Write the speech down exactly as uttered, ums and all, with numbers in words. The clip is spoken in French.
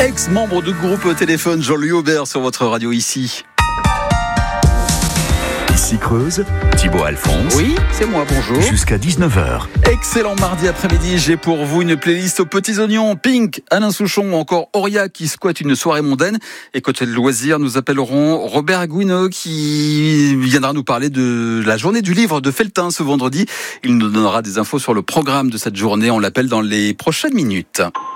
ex-membre du groupe Téléphone, Jean-Louis Aubert sur votre radio ici. Ici Creuse, Thibaut Alphonse. Oui, c'est moi, bonjour. Jusqu'à dix-neuf heures. Excellent mardi après-midi, j'ai pour vous une playlist aux petits oignons. Pink, Alain Souchon ou encore Auria qui squatte une soirée mondaine. Et côté de loisirs, nous appellerons Robert Gouineau qui viendra nous parler de la journée du livre de Felletin ce vendredi. Il nous donnera des infos sur le programme de cette journée. On l'appelle dans les prochaines minutes.